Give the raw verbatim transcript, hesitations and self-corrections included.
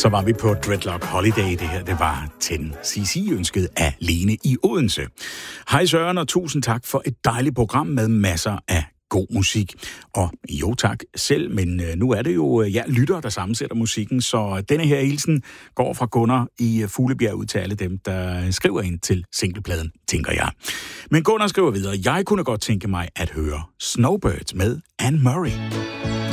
Så var vi på Dreadlock Holiday. Det her, det var ten C C ønsket af Lene i Odense. Hej Søren, og tusind tak for et dejligt program med masser af god musik. Og jo tak selv, men nu er det jo ja, lyttere, der sammensætter musikken, så denne her hilsen går fra Gunnar i Fuglebjerg ud til alle dem, der skriver ind til singlepladen, tænker jeg. Men Gunnar skriver videre, jeg kunne godt tænke mig at høre Snowbirds med Anne Murray.